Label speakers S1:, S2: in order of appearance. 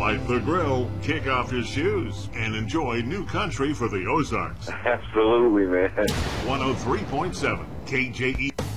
S1: Light the grill, kick off your shoes, and enjoy new country for the Ozarks.
S2: Absolutely, man.
S1: 103.7 KJE.